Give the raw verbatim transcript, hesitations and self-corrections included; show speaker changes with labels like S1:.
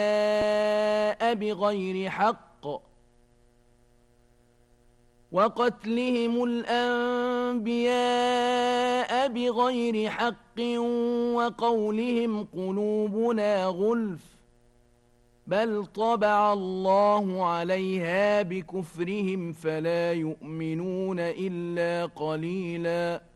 S1: بغير حق وقتلهم الأنبياء بغير حق وقولهم قلوبنا غلف بل طبع الله عليها بكفرهم فلا يؤمنون إلا قليلاً